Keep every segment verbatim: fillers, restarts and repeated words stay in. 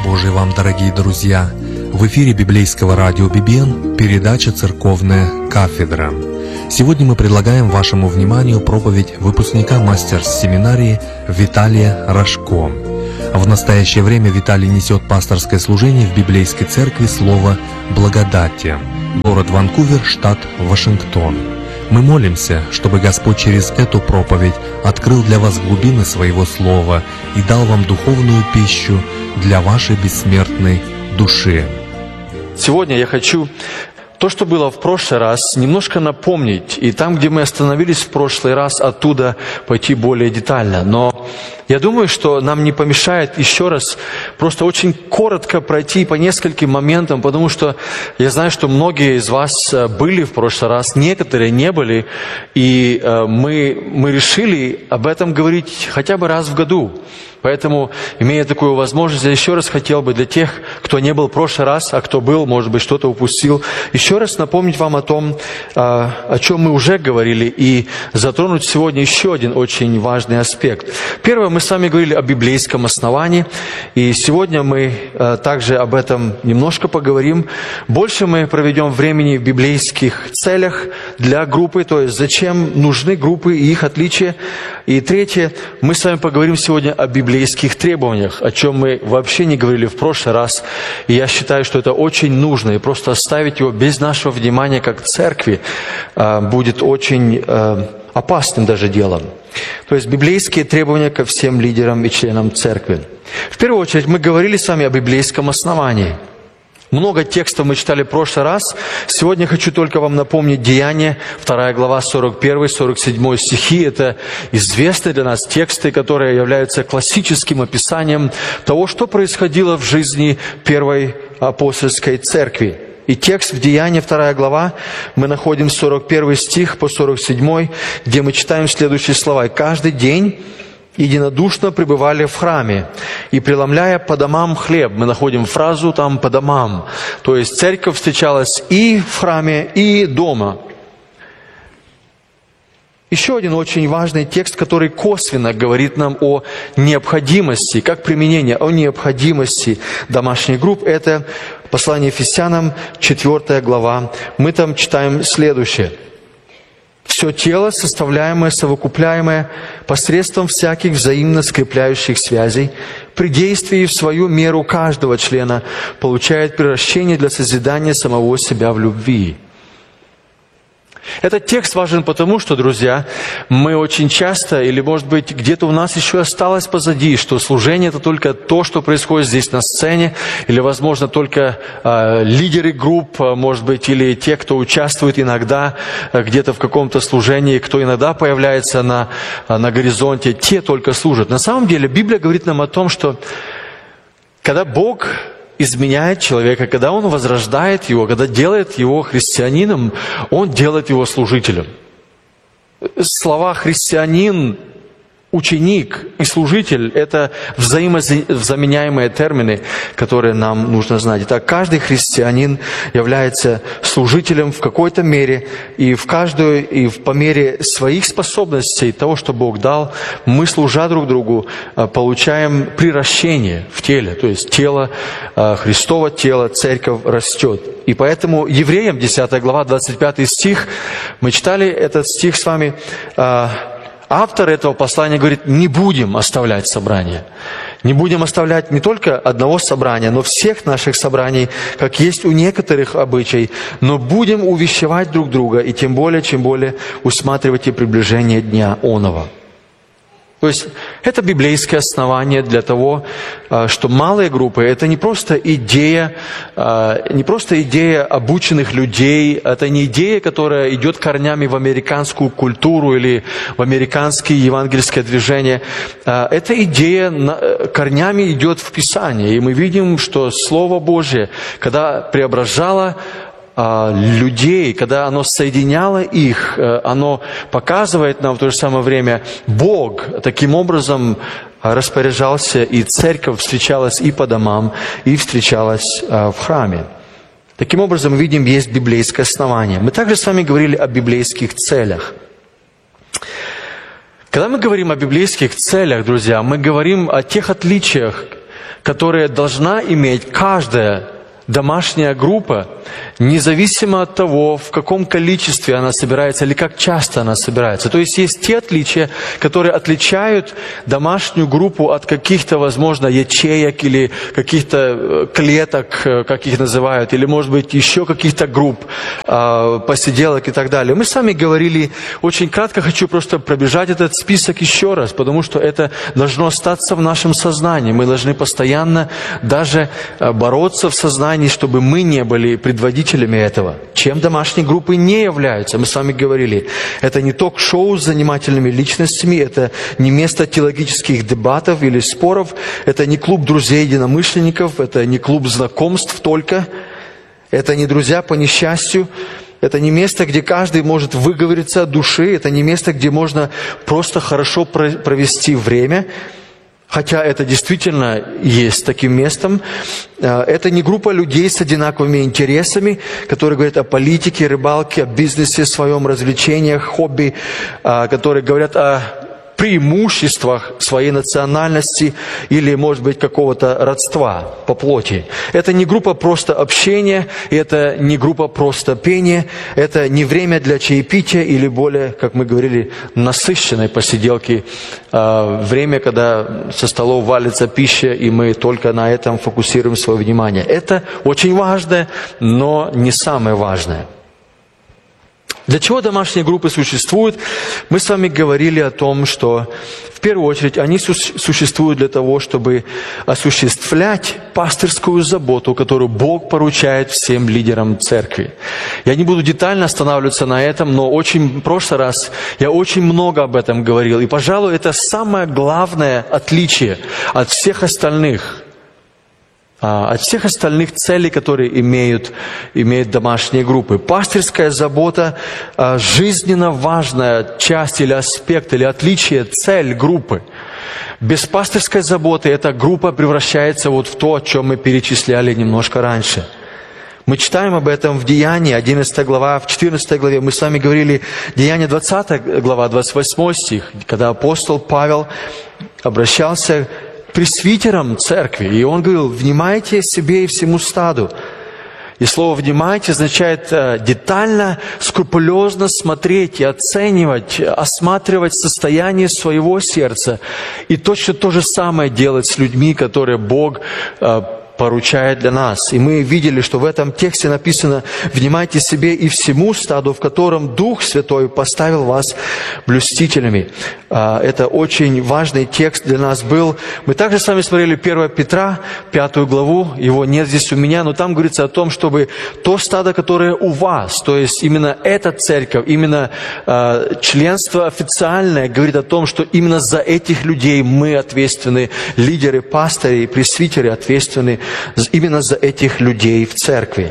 Божий вам, дорогие друзья! В эфире библейского радио би би эн передача «Церковная кафедра». Сегодня мы предлагаем вашему вниманию проповедь выпускника мастерс-семинарии Виталия Рожко. В настоящее время Виталий несет пасторское служение в библейской церкви «Слово благодати», город Ванкувер, штат Вашингтон. Мы молимся, чтобы Господь через эту проповедь открыл для вас глубины Своего Слова и дал вам духовную пищу для вашей бессмертной души. Сегодня я хочу то, что было в прошлый раз, немножко напомнить. И там, где мы остановились в прошлый раз, оттуда пойти более детально. Но я думаю, что нам не помешает еще раз просто очень коротко пройти по нескольким моментам, потому что я знаю, что многие из вас были в прошлый раз, некоторые не были. И мы, мы решили об этом говорить хотя бы раз в году. Поэтому, имея такую возможность, я еще раз хотел бы для тех, кто не был в прошлый раз, а кто был, может быть, что-то упустил, еще раз напомнить вам о том, о чем мы уже говорили, и затронуть сегодня еще один очень важный аспект. Первое, мы с вами говорили о библейском основании, и сегодня мы также об этом немножко поговорим. Больше мы проведем времени в библейских целях для группы, то есть зачем нужны группы и их отличия. И третье, мы с вами поговорим сегодня о библейских требованиях, о чем мы вообще не говорили в прошлый раз. И я считаю, что это очень нужно, и просто оставить его без нашего внимания как церкви будет очень опасным даже делом. То есть библейские требования ко всем лидерам и членам церкви. В первую очередь мы говорили с вами о библейском основании. Много текстов мы читали в прошлый раз. Сегодня хочу только вам напомнить Деяния, вторая глава, сорок первый сорок седьмой стихи. Это известные для нас тексты, которые являются классическим описанием того, что происходило в жизни первой апостольской церкви. И текст в Деянии, вторая глава, мы находим сорок первый стих по сорок седьмой, где мы читаем следующие слова. «И каждый день единодушно пребывали в храме, и преломляя по домам хлеб». Мы находим фразу там «по домам». То есть церковь встречалась и в храме, и дома. Еще один очень важный текст, который косвенно говорит нам о необходимости, как применение, о необходимости домашних групп, это послание Ефесянам, четвёртая глава. Мы там читаем следующее. «Все тело, составляемое, совокупляемое посредством всяких взаимно скрепляющих связей, при действии в свою меру каждого члена получает приращение для созидания самого себя в любви». Этот текст важен потому, что, друзья, мы очень часто, или, может быть, где-то у нас еще осталось позади, что служение – это только то, что происходит здесь на сцене, или, возможно, только э, лидеры групп, может быть, или те, кто участвует иногда э, где-то в каком-то служении, кто иногда появляется на, э, на горизонте, те только служат. На самом деле, Библия говорит нам о том, что когда Бог изменяет человека, когда Он возрождает его, когда делает его христианином, Он делает его служителем. Слова «христианин», «ученик» и «служитель» — это взаимозаменяемые термины, которые нам нужно знать. Итак, каждый христианин является служителем в какой-то мере, и в каждую, и по мере своих способностей, того, что Бог дал, мы, служа друг другу, получаем приращение в теле, то есть тело, Христово тело, церковь растет. И поэтому Евреям, десятая глава, двадцать пятый стих, мы читали этот стих с вами. Автор этого послания говорит: не будем оставлять собрания. Не будем оставлять не только одного собрания, но всех наших собраний, как есть у некоторых обычай, но будем увещевать друг друга, и тем более, чем более усматривайте приближение дня оного. То есть это библейское основание для того, что малые группы – это не просто идея, не просто идея обученных людей, это не идея, которая идет корнями в американскую культуру или в американское евангельское движение. Эта идея корнями идет в Писании. И мы видим, что Слово Божие, когда преображало людей, когда оно соединяло их, оно показывает нам в то же самое время, Бог таким образом распоряжался, и церковь встречалась и по домам, и встречалась в храме. Таким образом, мы видим, есть библейское основание. Мы также с вами говорили о библейских целях. Когда мы говорим о библейских целях, друзья, мы говорим о тех отличиях, которые должна иметь каждая домашняя группа, независимо от того, в каком количестве она собирается или как часто она собирается. То есть есть те отличия, которые отличают домашнюю группу от каких-то, возможно, ячеек или каких-то клеток, как их называют, или, может быть, еще каких-то групп, посиделок и так далее. Мы с вами говорили, очень кратко хочу просто пробежать этот список еще раз, потому что это должно остаться в нашем сознании. Мы должны постоянно даже бороться в сознании, чтобы мы не были предводителями этого. Чем домашние группы не являются? Мы с вами говорили, это не ток-шоу с занимательными личностями, это не место теологических дебатов или споров, это не клуб друзей-единомышленников, это не клуб знакомств только, это не друзья по несчастью, это не место, где каждый может выговориться от души, это не место, где можно просто хорошо провести время. Хотя это действительно есть таким местом. Это не группа людей с одинаковыми интересами, которые говорят о политике, рыбалке, о бизнесе, своем развлечениях, хобби, которые говорят о преимуществах своей национальности или, может быть, какого-то родства по плоти. Это не группа просто общения, это не группа просто пения, это не время для чаепития или более, как мы говорили, насыщенной посиделки, время, когда со столов валится пища, и мы только на этом фокусируем свое внимание. Это очень важное, но не самое важное. Для чего домашние группы существуют? Мы с вами говорили о том, что в первую очередь они существуют для того, чтобы осуществлять пастырскую заботу, которую Бог поручает всем лидерам церкви. Я не буду детально останавливаться на этом, но очень в прошлый раз я очень много об этом говорил. И, пожалуй, это самое главное отличие от всех остальных от всех остальных целей, которые имеют, имеют домашние группы. Пастырская забота – жизненно важная часть или аспект, или отличие, цель группы. Без пастырской заботы эта группа превращается вот в то, о чем мы перечисляли немножко раньше. Мы читаем об этом в Деянии, одиннадцатая глава, в четырнадцатой главе. Мы с вами говорили, Деяние двадцатая глава, двадцать восьмой стих, когда апостол Павел обращался пресвитером церкви, и он говорил: «Внимайте себе и всему стаду». И слово «внимайте» означает детально, скрупулезно смотреть и оценивать, осматривать состояние своего сердца. И точно то же самое делать с людьми, которые Бог поручает для нас. И мы видели, что в этом тексте написано: «Внимайте себе и всему стаду, в котором Дух Святой поставил вас блюстителями». Это очень важный текст для нас был. Мы также с вами смотрели первое Петра, пятую главу. Его нет здесь у меня, но там говорится о том, чтобы то стадо, которое у вас, то есть именно эта церковь, именно членство официальное, говорит о том, что именно за этих людей мы ответственны, лидеры, пастыри, пресвитеры ответственны именно за этих людей в церкви.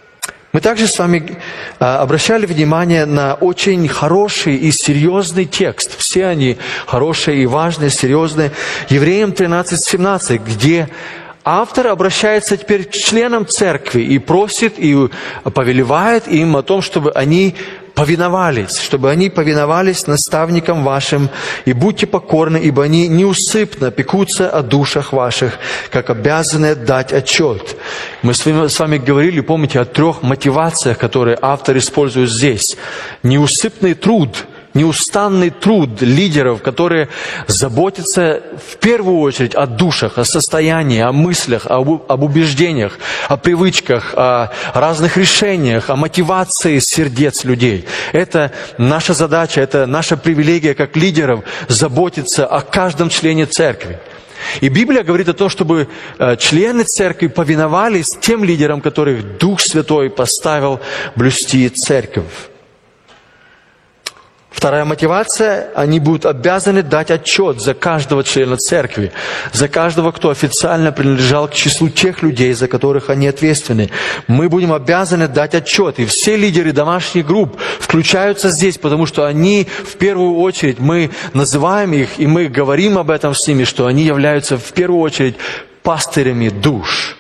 Мы также с вами обращали внимание на очень хороший и серьезный текст. Все они хорошие и важные, серьезные. Евреям тринадцать семнадцать, где автор обращается теперь к членам церкви и просит, и повелевает им о том, чтобы они повиновались, чтобы они повиновались наставникам вашим, и будьте покорны, ибо они неусыпно пекутся о душах ваших, как обязаны дать отчет. Мы с вами, с вами говорили, помните, о трех мотивациях, которые автор использует здесь. Неусыпный труд, неустанный труд лидеров, которые заботятся в первую очередь о душах, о состоянии, о мыслях, об, об убеждениях, о привычках, о разных решениях, о мотивации сердец людей. Это наша задача, это наша привилегия как лидеров заботиться о каждом члене церкви. И Библия говорит о том, чтобы члены церкви повиновались тем лидерам, которых Дух Святой поставил блюсти церковь. Вторая мотивация, они будут обязаны дать отчет за каждого члена церкви, за каждого, кто официально принадлежал к числу тех людей, за которых они ответственны. Мы будем обязаны дать отчет. И все лидеры домашних групп включаются здесь, потому что они, в первую очередь, мы называем их, и мы говорим об этом с ними, что они являются в первую очередь пастырями душ.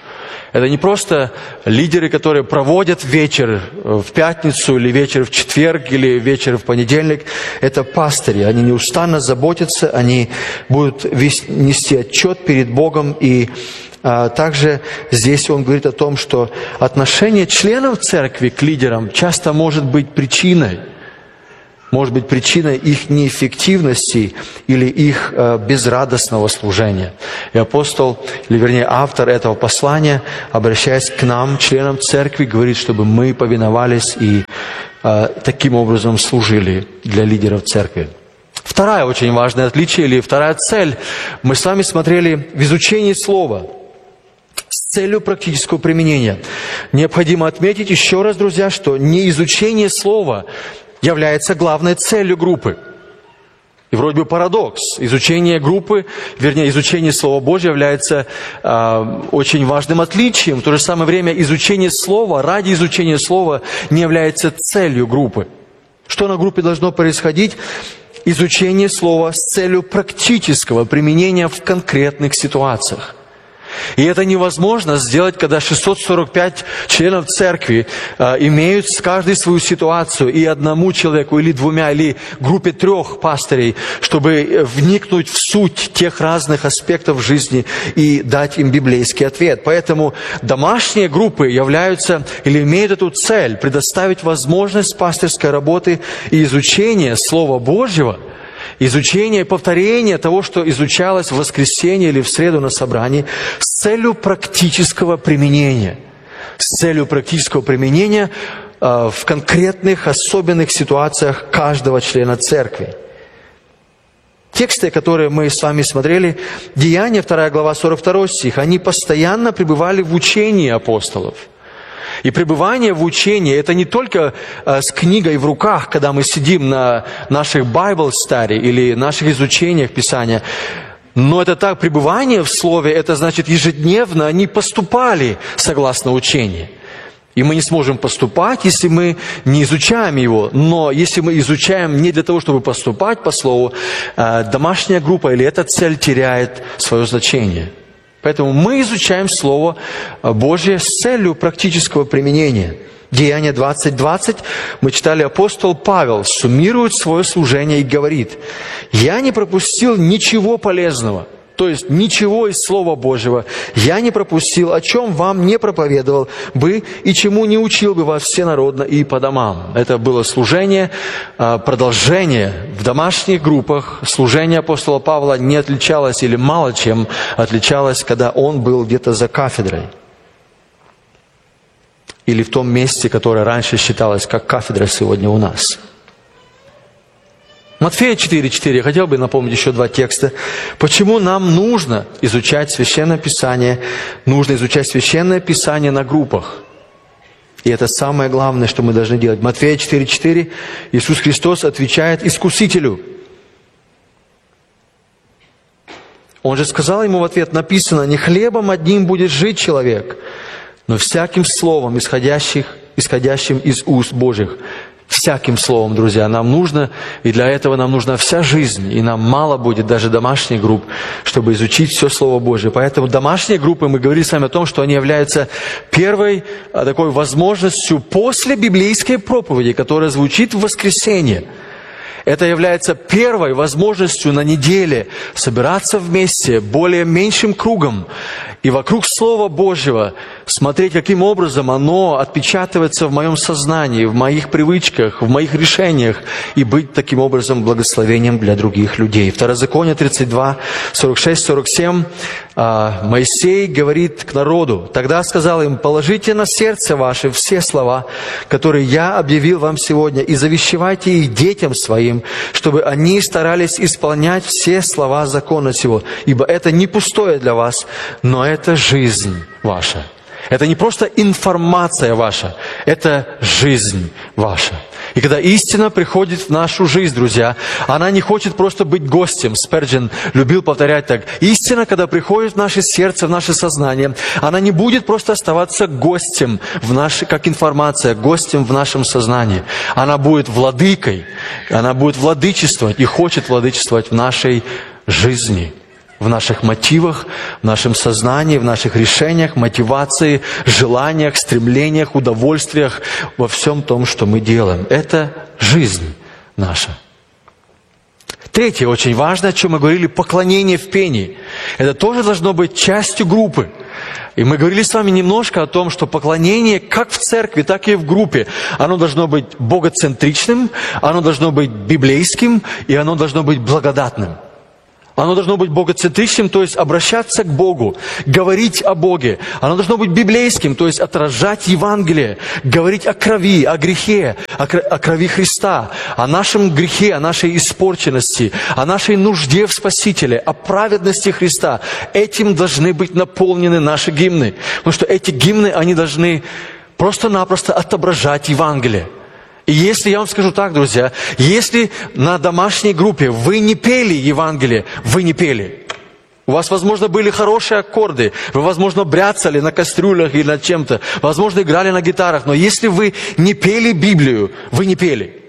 Это не просто лидеры, которые проводят вечер в пятницу, или вечер в четверг, или вечер в понедельник. Это пастыри. Они неустанно заботятся, они будут нести отчет перед Богом. И а, также здесь он говорит о том, что отношение членов церкви к лидерам часто может быть причиной, может быть причиной их неэффективности или их э, безрадостного служения. И апостол, или вернее автор этого послания, обращаясь к нам, членам церкви, говорит, чтобы мы повиновались и э, таким образом служили для лидеров церкви. Второе очень важное отличие, или вторая цель, мы с вами смотрели в изучении слова с целью практического применения. Необходимо отметить еще раз, друзья, что не изучение слова является главной целью группы. И вроде бы парадокс. Изучение группы, вернее, изучение Слова Божьего является э, очень важным отличием. В то же самое время изучение Слова, ради изучения Слова не является целью группы. Что на группе должно происходить? Изучение Слова с целью практического применения в конкретных ситуациях. И это невозможно сделать, когда шестьсот сорок пять членов церкви э, имеют каждый свою ситуацию, и одному человеку, или двумя, или группе трех пастырей, чтобы вникнуть в суть тех разных аспектов жизни и дать им библейский ответ. Поэтому домашние группы являются или имеют эту цель предоставить возможность пастырской работы и изучения Слова Божьего, изучение и повторение того, что изучалось в воскресенье или в среду на собрании, с целью практического применения. С целью практического применения э, в конкретных, особенных ситуациях каждого члена церкви. Тексты, которые мы с вами смотрели, Деяния, вторая глава, сорок второй стих, они постоянно пребывали в учении апостолов. И пребывание в учении – это не только э, с книгой в руках, когда мы сидим на наших Bible Study или наших изучениях Писания, но это так, пребывание в Слове – это значит ежедневно они поступали согласно учению. И мы не сможем поступать, если мы не изучаем его. Но если мы изучаем не для того, чтобы поступать по Слову, э, домашняя группа или эта цель теряет свое значение. Поэтому мы изучаем Слово Божье с целью практического применения. Деяния двадцать двадцать, мы читали, апостол Павел суммирует свое служение и говорит: «Я не пропустил ничего полезного». То есть ничего из Слова Божьего я не пропустил, о чем вам не проповедовал бы и чему не учил бы вас всенародно и по домам. Это было служение, продолжение в домашних группах. Служение апостола Павла не отличалось или мало чем отличалось, когда он был где-то за кафедрой. Или в том месте, которое раньше считалось как кафедра сегодня у нас. Матфея четыре четыре, я хотел бы напомнить еще два текста. Почему нам нужно изучать Священное Писание, нужно изучать Священное Писание на группах. И это самое главное, что мы должны делать. Матфея четыре четыре, Иисус Христос отвечает искусителю. Он же сказал ему в ответ, написано: «Не хлебом одним будет жить человек, но всяким словом, исходящих, исходящим из уст Божьих». Всяким словом, друзья, нам нужно, и для этого нам нужна вся жизнь, и нам мало будет даже домашних групп, чтобы изучить все Слово Божие. Поэтому домашние группы, мы говорили с вами о том, что они являются первой такой возможностью после библейской проповеди, которая звучит в воскресенье. Это является первой возможностью на неделе собираться вместе более меньшим кругом и вокруг Слова Божьего смотреть, каким образом оно отпечатывается в моем сознании, в моих привычках, в моих решениях, и быть таким образом благословением для других людей. Второзаконие тридцать два, сорок шесть сорок семь. Моисей говорит к народу: «Тогда сказал им: положите на сердце ваше все слова, которые я объявил вам сегодня, и завещевайте их детям своим, чтобы они старались исполнять все слова закона сего, ибо это не пустое для вас, но это жизнь ваша». Это не просто информация ваша, это жизнь ваша. И когда истина приходит в нашу жизнь, друзья, она не хочет просто быть гостем. Спurgeon любил повторять так: истина, когда приходит в наше сердце, в наше сознание, она не будет просто оставаться гостем, в наш, как информация, гостем в нашем сознании. Она будет владыкой, она будет владычествовать и хочет владычествовать в нашей жизни. в наших мотивах, в нашем сознании, в наших решениях, мотивации, желаниях, стремлениях, удовольствиях, во всем том, что мы делаем. Это жизнь наша. Третье, очень важно, о чем мы говорили, поклонение в пении. Это тоже должно быть частью группы. И мы говорили с вами немножко о том, что поклонение как в церкви, так и в группе, оно должно быть богоцентричным, оно должно быть библейским, и оно должно быть благодатным. Оно должно быть богоцентричным, то есть обращаться к Богу, говорить о Боге. Оно должно быть библейским, то есть отражать Евангелие, говорить о крови, о грехе, о крови Христа, о нашем грехе, о нашей испорченности, о нашей нужде в Спасителе, о праведности Христа. Этим должны быть наполнены наши гимны. Потому что эти гимны, они должны просто-напросто отображать Евангелие. И если, я вам скажу так, друзья, если на домашней группе вы не пели Евангелие, вы не пели. У вас, возможно, были хорошие аккорды, вы, возможно, бряцали на кастрюлях или над чем-то, возможно, играли на гитарах, но если вы не пели Библию, вы не пели.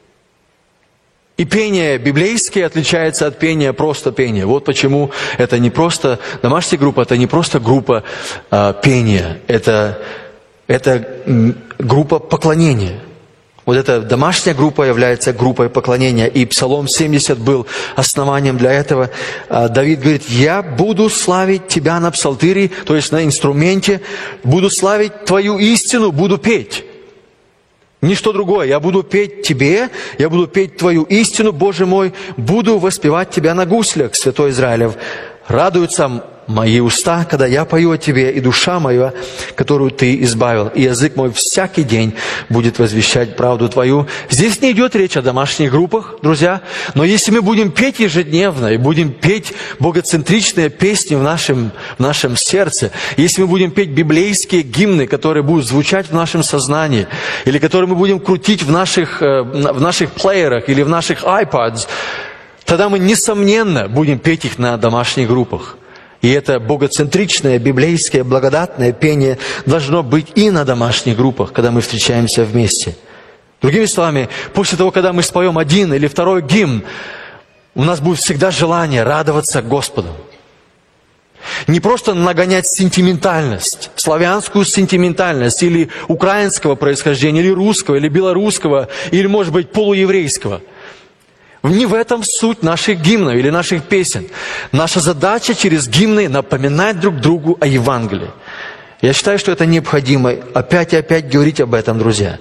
И пение библейское отличается от пения просто пения. Вот почему это не просто домашняя группа, это не просто группа а, пения, это, это группа поклонения. Вот эта домашняя группа является группой поклонения. И Псалом семьдесят был основанием для этого. Давид говорит: «Я буду славить Тебя на псалтире», то есть на инструменте, «буду славить Твою истину, буду петь». Ничто другое. Я буду петь Тебе, я буду петь Твою истину, Боже мой, буду воспевать Тебя на гуслях, Святой Израилев. Радуются мои уста, когда я пою о Тебе, и душа моя, которую Ты избавил, и язык мой всякий день будет возвещать правду Твою». Здесь не идет речь о домашних группах, друзья, но если мы будем петь ежедневно, и будем петь богоцентричные песни в нашем, в нашем сердце, если мы будем петь библейские гимны, которые будут звучать в нашем сознании, или которые мы будем крутить в наших, в наших плеерах или в наших iPads, тогда мы, несомненно, будем петь их на домашних группах. И это богоцентричное, библейское, благодатное пение должно быть и на домашних группах, когда мы встречаемся вместе. Другими словами, после того, когда мы споем один или второй гимн, у нас будет всегда желание радоваться Господу. Не просто нагонять сентиментальность, славянскую сентиментальность, или украинского происхождения, или русского, или белорусского, или, может быть, полуеврейского. Не в этом суть наших гимнов или наших песен. Наша задача через гимны напоминать друг другу о Евангелии. Я считаю, что это необходимо опять и опять говорить об этом, друзья.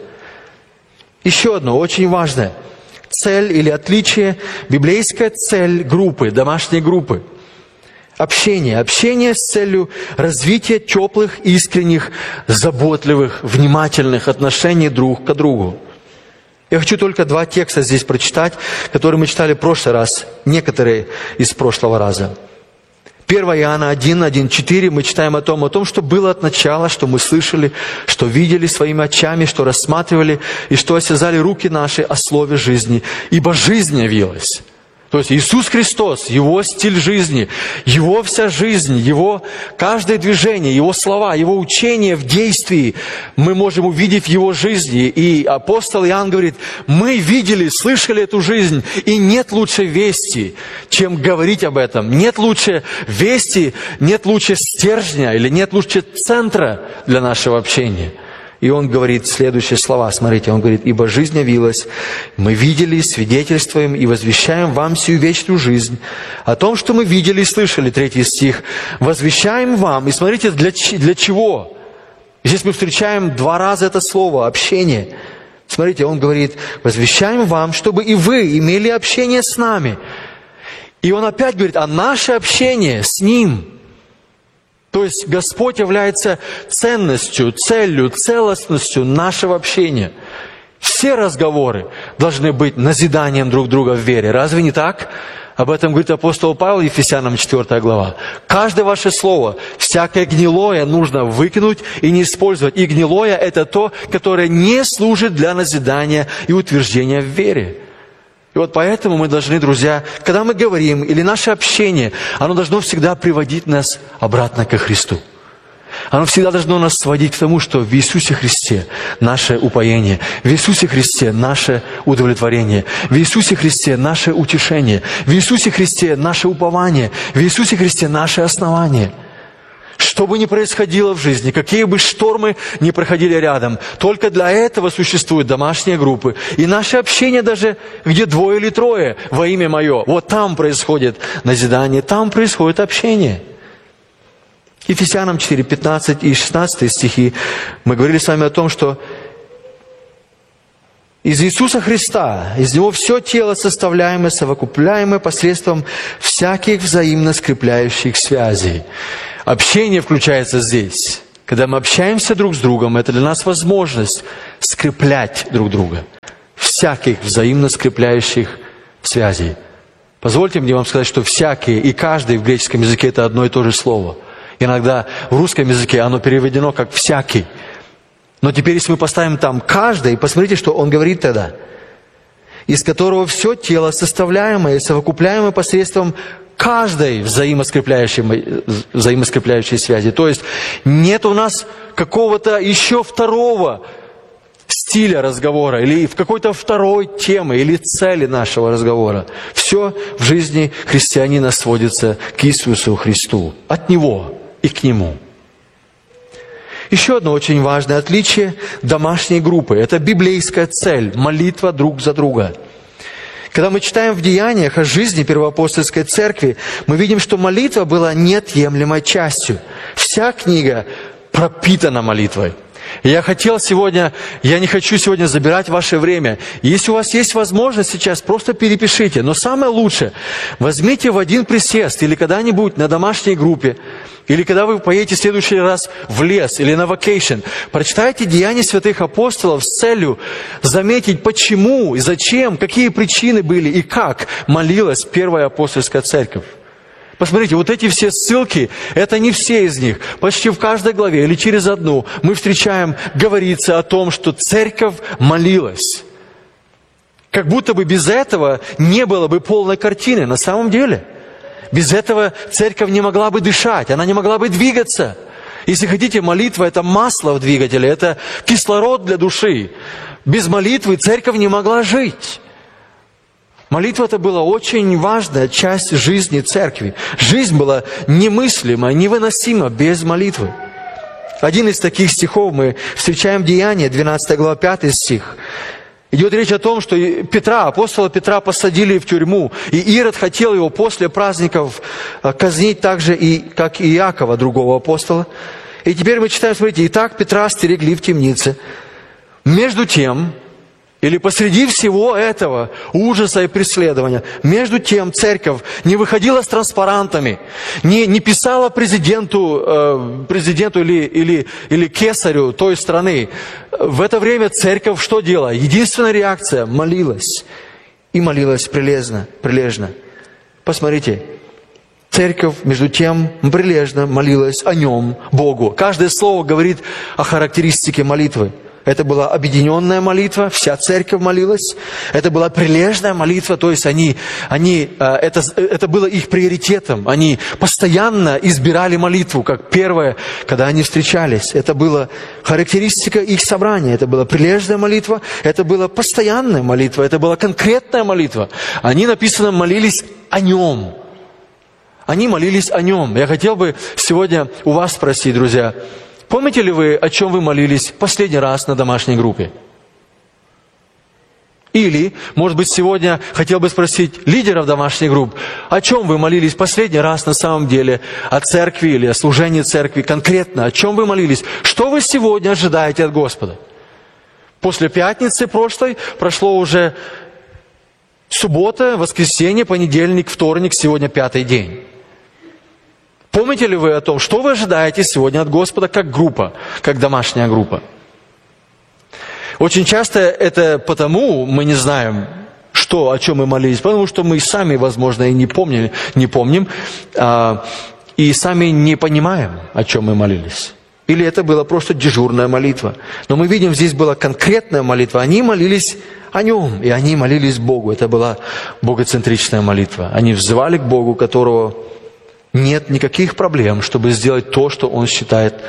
Еще одно очень важное. Цель или отличие, библейская цель группы, домашней группы. Общение. Общение с целью развития теплых, искренних, заботливых, внимательных отношений друг к другу. Я хочу только два текста здесь прочитать, которые мы читали в прошлый раз, некоторые из прошлого раза. первое Иоанна один, один, четыре мы читаем о том, о том, что было от начала, что мы слышали, что видели своими очами, что рассматривали, и что осязали руки наши о слове жизни, ибо жизнь явилась. То есть Иисус Христос, Его стиль жизни, Его вся жизнь, Его каждое движение, Его слова, Его учение в действии мы можем увидеть в Его жизни. И апостол Иоанн говорит: мы видели, слышали эту жизнь, и нет лучшей вести, чем говорить об этом. Нет лучше вести, нет лучше стержня, или нет лучше центра для нашего общения. И он говорит следующие слова, смотрите, он говорит: «Ибо жизнь явилась, мы видели, свидетельствуем и возвещаем вам сию вечную жизнь, о том, что мы видели и слышали», третий стих, «возвещаем вам». И смотрите, для, для чего? Здесь мы встречаем два раза это слово, общение. Смотрите, он говорит: «возвещаем вам, чтобы и вы имели общение с нами». И он опять говорит: а наше общение с Ним. То есть Господь является ценностью, целью, целостностью нашего общения. Все разговоры должны быть назиданием друг друга в вере. Разве не так? Об этом говорит апостол Павел, Ефесянам четвёртая глава. Каждое ваше слово, всякое гнилое нужно выкинуть и не использовать. И гнилое – это то, которое не служит для назидания и утверждения в вере. И вот поэтому мы должны, друзья, когда мы говорим, или наше общение, оно должно всегда приводить нас обратно ко Христу. Оно всегда должно нас сводить к тому, что в Иисусе Христе наше упоение, в Иисусе Христе наше удовлетворение, в Иисусе Христе наше утешение, в Иисусе Христе наше упование, в Иисусе Христе наше основание. Что бы ни происходило в жизни, какие бы штормы ни проходили рядом, только для этого существуют домашние группы. И наше общение даже, где двое или трое во имя Мое, вот там происходит назидание, там происходит общение. Ефесянам четыре, пятнадцать и шестнадцать стихи мы говорили с вами о том, что из Иисуса Христа, из Него все тело составляемое, совокупляемое посредством всяких взаимно скрепляющих связей. Общение включается здесь. Когда мы общаемся друг с другом, это для нас возможность скреплять друг друга. Всяких взаимно скрепляющих связей. Позвольте мне вам сказать, что всякие и каждый в греческом языке это одно и то же слово. Иногда в русском языке оно переведено как «всякий». Но теперь, если мы поставим там «каждый», посмотрите, что он говорит тогда. Из которого все тело составляемое и совокупляемое посредством каждой взаимоскрепляющей, взаимоскрепляющей связи. То есть нет у нас какого-то еще второго стиля разговора или в какой-то второй темы или цели нашего разговора. Все в жизни христианина сводится к Иисусу Христу. От Него и к Нему. Еще одно очень важное отличие домашней группы. Это библейская цель – молитва друг за друга. Когда мы читаем в Деяниях о жизни первоапостольской церкви, мы видим, что молитва была неотъемлемой частью. Вся книга пропитана молитвой. И я хотел сегодня, я не хочу сегодня забирать ваше время. Если у вас есть возможность сейчас, просто перепишите. Но самое лучшее, возьмите в один присест или когда-нибудь на домашней группе, или когда вы поедете в следующий раз в лес или на вакейшн, прочитайте Деяния святых апостолов с целью заметить, почему и зачем, какие причины были и как молилась первая апостольская церковь. Посмотрите, вот эти все ссылки, это не все из них. Почти в каждой главе или через одну мы встречаем, говорится о том, что церковь молилась. Как будто бы без этого не было бы полной картины. На самом деле, без этого церковь не могла бы дышать, она не могла бы двигаться. Если хотите, молитва – это масло в двигателе, это кислород для души. Без молитвы церковь не могла жить. Молитва – это была очень важная часть жизни церкви. Жизнь была немыслима, невыносима без молитвы. Один из таких стихов мы встречаем в Деяниях, двенадцатая глава, пятый стих. Идет речь о том, что Петра, апостола Петра посадили в тюрьму, и Ирод хотел его после праздников казнить так же, и, как и Иакова, другого апостола. И теперь мы читаем, смотрите, «Итак, Петра стерегли в темнице. Между тем...» Или посреди всего этого ужаса и преследования, между тем церковь не выходила с транспарантами, не, не писала президенту, э, президенту или, или, или кесарю той страны. В это время церковь что делала? Единственная реакция – молилась. И молилась прилежно, прилежно. Посмотрите, церковь, между тем, прилежно молилась о Нем, Богу. Каждое слово говорит о характеристике молитвы. Это была объединенная молитва, вся церковь молилась. Это была прилежная молитва, то есть они, они, это, это было их приоритетом. Они постоянно избирали молитву, как первое, когда они встречались. Это была характеристика их собрания. Это была прилежная молитва, это была постоянная молитва, это была конкретная молитва. Они, написано, молились о Нем. Они молились о Нем. Я хотел бы сегодня у вас спросить, друзья, помните ли вы, о чем вы молились последний раз на домашней группе? Или, может быть, сегодня хотел бы спросить лидеров домашних групп, о чем вы молились последний раз на самом деле, о церкви или о служении церкви, конкретно, о чем вы молились? Что вы сегодня ожидаете от Господа? После пятницы прошлой прошло уже суббота, воскресенье, понедельник, вторник, сегодня пятый день. Помните ли вы о том, что вы ожидаете сегодня от Господа как группа, как домашняя группа? Очень часто это потому мы не знаем, что, о чем мы молились, потому что мы сами, возможно, и не помним, не помним а, и сами не понимаем, о чем мы молились. Или это была просто дежурная молитва. Но мы видим, здесь была конкретная молитва. Они молились о Нем, и они молились Богу. Это была богоцентричная молитва. Они взывали к Богу, которого... нет никаких проблем, чтобы сделать то, что Он считает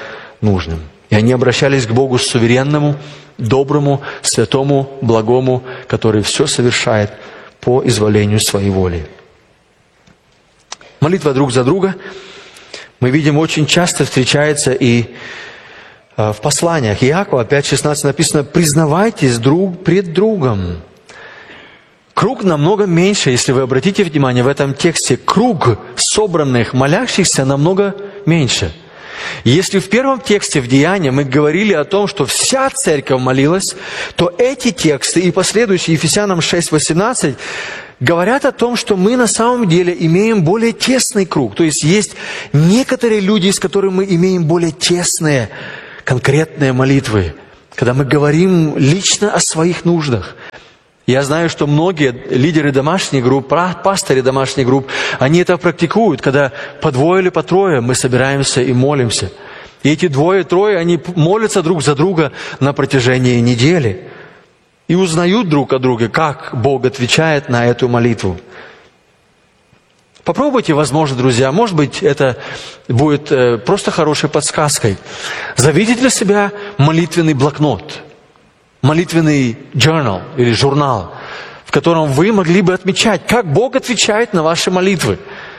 нужным. И они обращались к Богу суверенному, доброму, святому, благому, который все совершает по изволению своей воли. Молитва друг за друга, мы видим, очень часто встречается и в посланиях. Иакова пять шестнадцать написано: «Признавайтесь друг пред другом». Круг намного меньше, если вы обратите внимание, в этом тексте круг собранных, молящихся намного меньше. Если в первом тексте в Деяниях мы говорили о том, что вся церковь молилась, то эти тексты и последующие Ефесянам шесть восемнадцать говорят о том, что мы на самом деле имеем более тесный круг. То есть есть некоторые люди, с которыми мы имеем более тесные, конкретные молитвы, когда мы говорим лично о своих нуждах. Я знаю, что многие лидеры домашних групп, пасторы домашних групп, они это практикуют, когда по двое или по трое мы собираемся и молимся. И эти двое-трое, они молятся друг за друга на протяжении недели. И узнают друг о друге, как Бог отвечает на эту молитву. Попробуйте, возможно, друзья, может быть, это будет э, просто хорошей подсказкой. Заведите для себя молитвенный блокнот, молитвенный journal или журнал, в котором вы могли бы отмечать, как Бог отвечает на ваши молитвы.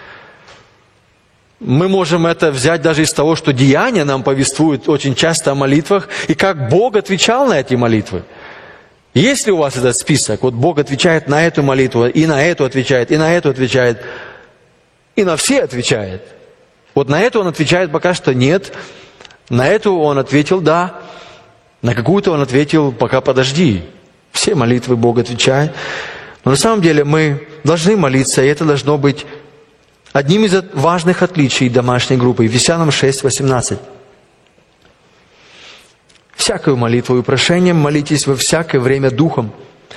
Мы можем это взять даже из того, что Деяния нам повествуют очень часто о молитвах, и как Бог отвечал на эти молитвы. Есть ли у вас этот список? Вот Бог отвечает на эту молитву, и на эту отвечает, и на эту отвечает, и на все отвечает. Вот на эту он отвечает пока что нет, на эту он ответил да, на какую-то он ответил пока подожди. Все молитвы Бог отвечает. Но на самом деле мы должны молиться, и это должно быть одним из важных отличий домашней группы. Ефесянам шесть восемнадцать. Всякую молитву и прошением молитесь во всякое время духом.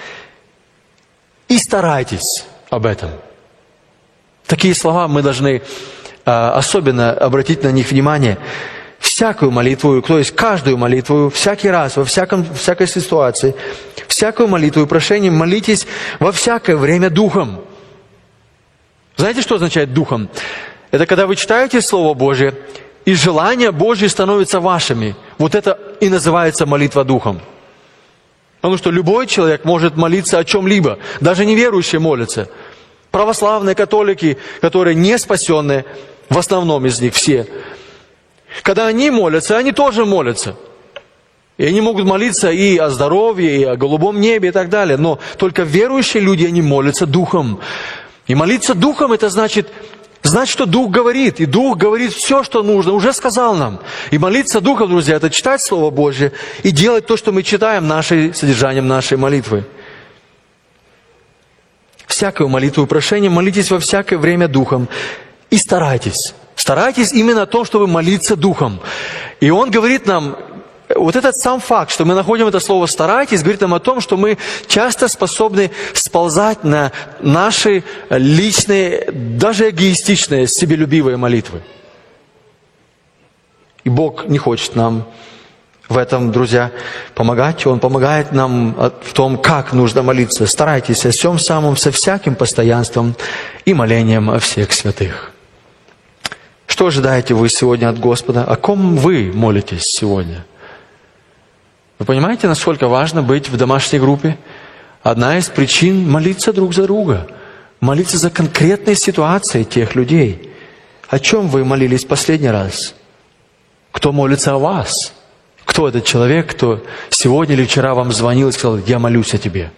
И старайтесь об этом. Такие слова мы должны а, особенно обратить на них внимание. Всякую молитву, то есть каждую молитву, всякий раз, во всяком, всякой ситуации, всякую молитву и прошением молитесь во всякое время духом. Знаете, что означает духом? Это когда вы читаете Слово Божие, и желания Божьи становятся вашими. Вот это и называется молитва духом. Потому что любой человек может молиться о чем-либо. Даже неверующие молятся. Православные, католики, которые не спасенные, в основном из них все. Когда они молятся, они тоже молятся. И они могут молиться и о здоровье, и о голубом небе, и так далее. Но только верующие люди, они молятся духом. И молиться духом, это значит... Знать, что Дух говорит, и Дух говорит все, что нужно, уже сказал нам. И молиться Духом, друзья, это читать Слово Божье и делать то, что мы читаем нашей, содержанием нашей молитвы. Всякую молитву и прошение молитесь во всякое время Духом и старайтесь. Старайтесь именно о том, чтобы молиться Духом. И Он говорит нам, вот этот сам факт, что мы находим это слово «старайтесь», говорит нам о том, что мы часто способны сползать на наши личные, даже эгоистичные, себелюбивые молитвы. И Бог не хочет нам в этом, друзья, помогать. Он помогает нам в том, как нужно молиться. Старайтесь о всем самом, со всяким постоянством и молением о всех святых. Что ожидаете вы сегодня от Господа? О ком вы молитесь сегодня? Вы понимаете, насколько важно быть в домашней группе? Одна из причин молиться друг за друга. Молиться за конкретные ситуации тех людей. О чем вы молились последний раз? Кто молится о вас? Кто этот человек, кто сегодня или вчера вам звонил и сказал: я молюсь о тебе?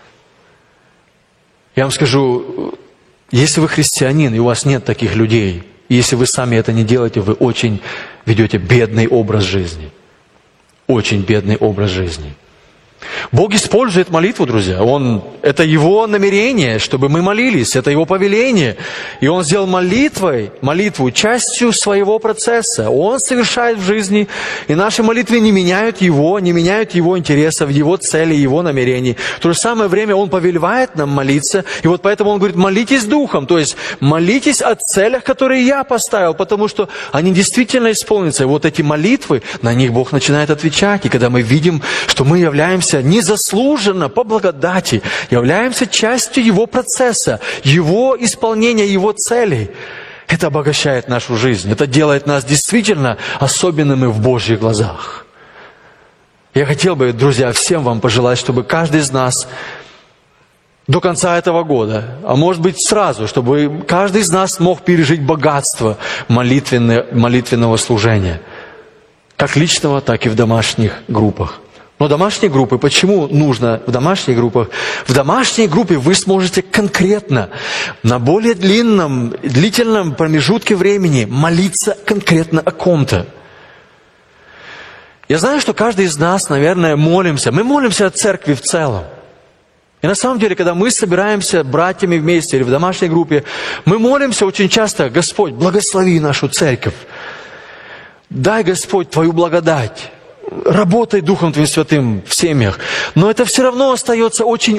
Я вам скажу, если вы христианин, и у вас нет таких людей, и если вы сами это не делаете, вы очень ведете бедный образ жизни. Очень бедный образ жизни. Бог использует молитву, друзья. Он, это Его намерение, чтобы мы молились. Это Его повеление. И Он сделал молитвой, молитву частью своего процесса. Он совершает в жизни. И наши молитвы не меняют Его, не меняют Его интересов, Его целей, Его намерений. В то же самое время Он повелевает нам молиться. И вот поэтому Он говорит: молитесь Духом. То есть молитесь о целях, которые я поставил, потому что они действительно исполнятся. И вот эти молитвы, на них Бог начинает отвечать. И когда мы видим, что мы являемся незаслуженно, по благодати, являемся частью Его процесса, Его исполнения, Его целей. Это обогащает нашу жизнь. Это делает нас действительно особенными в Божьих глазах. Я хотел бы, друзья, всем вам пожелать, чтобы каждый из нас до конца этого года, а может быть сразу, чтобы каждый из нас мог пережить богатство молитвенного, молитвенного служения. Как личного, так и в домашних группах. Но домашние группы, почему нужно в домашних группах? В домашней группе вы сможете конкретно, на более длинном, длительном промежутке времени молиться конкретно о ком-то. Я знаю, что каждый из нас, наверное, молимся. Мы молимся о церкви в целом. И на самом деле, когда мы собираемся братьями вместе или в домашней группе, мы молимся очень часто: Господь, благослови нашу церковь. Дай, Господь, Твою благодать. Работай Духом Твоим Святым в семьях. Но это все равно остается очень